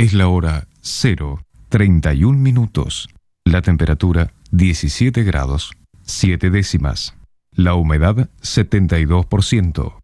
Es la hora 0:31. La temperatura 17 grados 7 décimas. La humedad 72%.